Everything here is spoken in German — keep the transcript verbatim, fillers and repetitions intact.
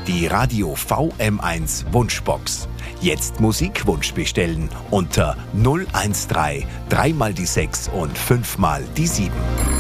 die Radio V M eins Wunschbox. Jetzt Musikwunsch bestellen unter null eins drei drei mal die sechs und fünf mal die sieben.